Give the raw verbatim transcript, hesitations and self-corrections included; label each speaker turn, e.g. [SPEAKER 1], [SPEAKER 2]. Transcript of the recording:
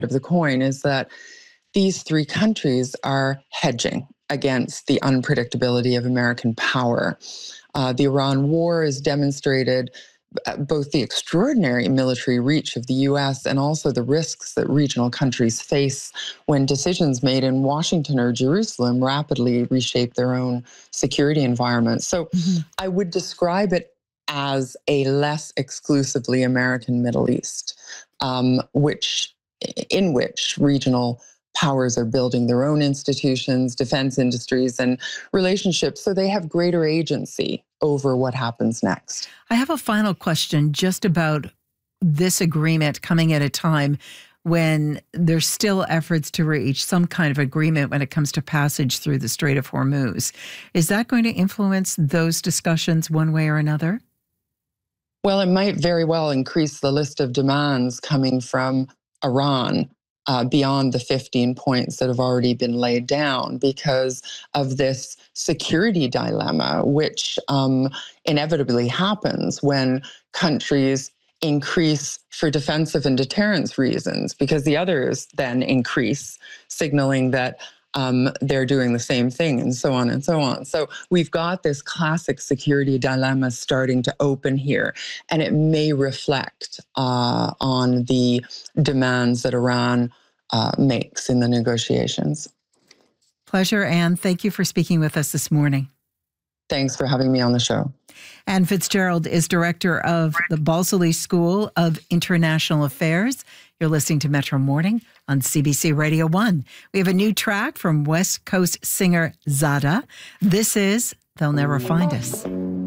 [SPEAKER 1] of the coin is that these three countries are hedging against the unpredictability of American power. Uh, the Iran war has demonstrated both the extraordinary military reach of the U S and also the risks that regional countries face when decisions made in Washington or Jerusalem rapidly reshape their own security environment. So mm-hmm. I would describe it as a less exclusively American Middle East, um, which in which regional powers are building their own institutions, defense industries, and relationships, so they have greater agency over what happens next.
[SPEAKER 2] I have a final question just about this agreement coming at a time when there's still efforts to reach some kind of agreement when it comes to passage through the Strait of Hormuz. Is that going to influence those discussions one way or another?
[SPEAKER 1] Well, it might very well increase the list of demands coming from Iran Uh, beyond the fifteen points that have already been laid down because of this security dilemma, which um, inevitably happens when countries increase for defensive and deterrence reasons, because the others then increase, signaling that um, they're doing the same thing, and so on and so on. So we've got this classic security dilemma starting to open here, and it may reflect uh, on the demands that Iran uh, makes in the negotiations.
[SPEAKER 2] Pleasure, Anne. Thank you for speaking with us this morning.
[SPEAKER 1] Thanks for having me on the show.
[SPEAKER 2] Anne Fitzgerald is director of the Balsillie School of International Affairs. You're listening to Metro Morning on C B C Radio one. We have a new track from West Coast singer Zada. This is They'll Never Find Us.